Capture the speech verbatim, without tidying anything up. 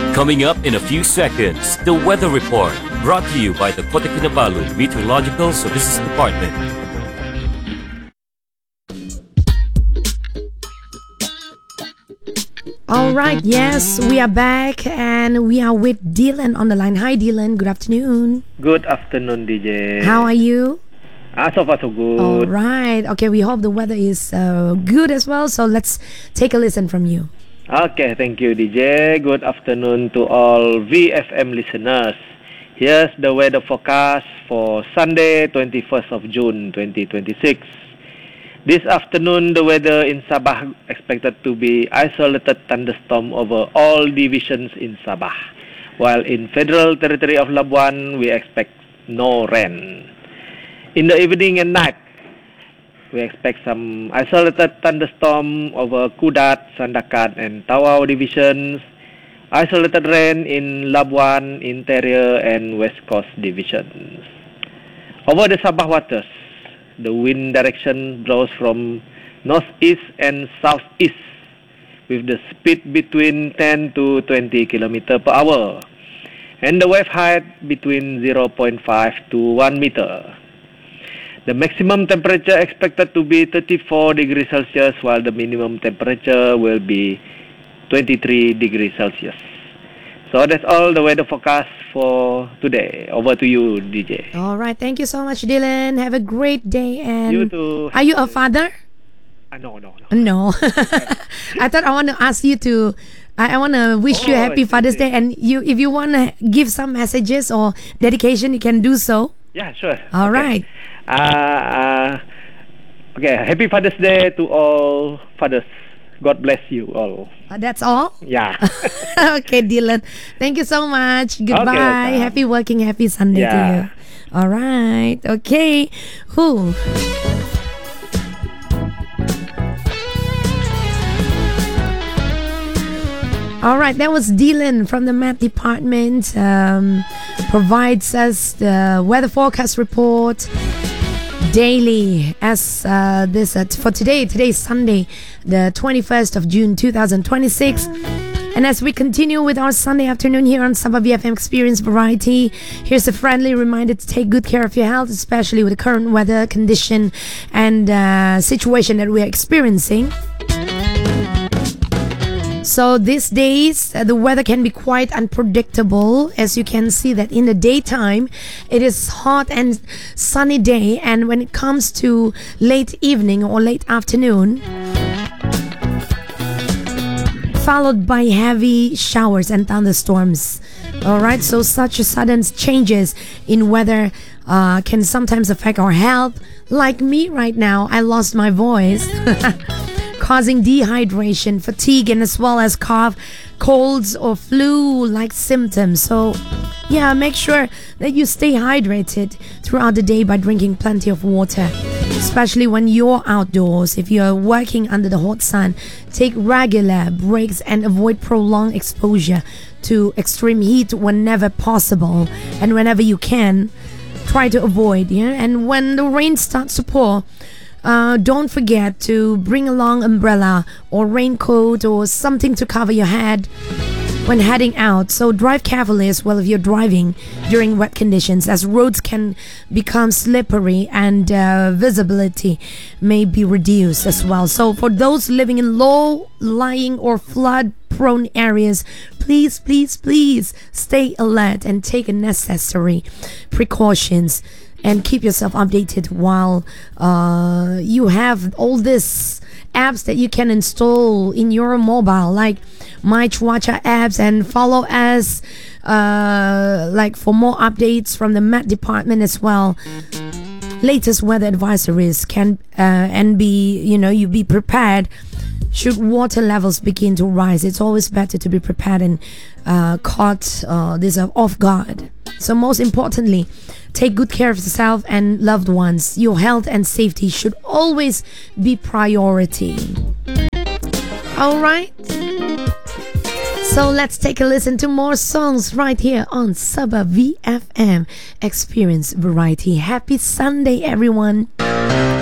Coming up in a few seconds, the weather report brought to you by the Kota Kinabalu Meteorological Services Department. All right, yes, we are back and we are with Dylan on the line. Hi, Dylan. Good afternoon. Good afternoon, D J. How are you? Ah, so far so good. All right. Okay, we hope the weather is uh, good as well. So let's take a listen from you. Okay, thank you, D J. Good afternoon to all V F M listeners. Here's the weather forecast for Sunday, twenty-first of June, twenty twenty-six. This afternoon, the weather in Sabah expected to be isolated thunderstorm over all divisions in Sabah, while in Federal Territory of Labuan, we expect no rain. In the evening and night, we expect some isolated thunderstorm over Kudat, Sandakan, and Tawau divisions, isolated rain in Labuan, Interior, and West Coast divisions. Over the Sabah waters, the wind direction blows from northeast and southeast with the speed between ten to twenty kilometers per hour and the wave height between zero point five to one meter. The maximum temperature expected to be thirty-four degrees Celsius while the minimum temperature will be twenty-three degrees Celsius. So that's all the weather forecast for today. Over to you, D J. All right. Thank you so much, Dylan. Have a great day. And You too. Are you a father? Uh, no, no, no. No. I thought I want to ask you to. I, I want to wish you Oh, happy I see, Father's see. Day, and you, if you want to give some messages or dedication, you can do so. Yeah, sure. All Okay. right. Uh, uh, okay, happy Father's Day to all fathers. God bless you all. Uh, that's all. Yeah. Okay, Dylan. Thank you so much. Goodbye. welcome. Happy working. Happy Sunday to Yeah. you. All right. Okay. Who? All right, that was Dylan from the Met Department. Um, provides us the weather forecast report daily as uh, this uh, for today. Today is Sunday, the twenty-first of June, two thousand twenty-six. And as we continue with our Sunday afternoon here on Sabah V F M Experience Variety, here's a friendly reminder to take good care of your health, especially with the current weather condition and uh, situation that we are experiencing. So these days, uh, the weather can be quite unpredictable. As you can see that in the daytime, it is hot and sunny day. And when it comes to late evening or late afternoon, followed by heavy showers and thunderstorms. All right, so such sudden changes in weather uh, can sometimes affect our health. Like me right now, I lost my voice. Causing dehydration, fatigue, and as well as cough, colds, or flu-like symptoms. So, yeah, make sure that you stay hydrated throughout the day by drinking plenty of water, especially when you're outdoors. If you're working under the hot sun, take regular breaks and avoid prolonged exposure to extreme heat whenever possible and whenever you can. Try to avoid, yeah. And when the rain starts to pour, Uh, don't forget to bring along umbrella or raincoat or something to cover your head when heading out. So drive carefully as well if you're driving during wet conditions, as roads can become slippery and uh, visibility may be reduced as well. So for those living in low-lying or flood-prone areas, please, please, please stay alert and take necessary precautions. And keep yourself updated while uh, you have all these apps that you can install in your mobile, like My Chuacha apps, and follow us uh, like for more updates from the Met Department as well. Latest weather advisories can uh, and be, you know, you be prepared should water levels begin to rise. It's always better to be prepared and uh, caught uh, this uh, off guard. So most importantly, take good care of yourself and loved ones. Your health and safety should always be priority. All right. So let's take a listen to more songs right here on Sabah V F M Experience Variety. Happy Sunday, everyone.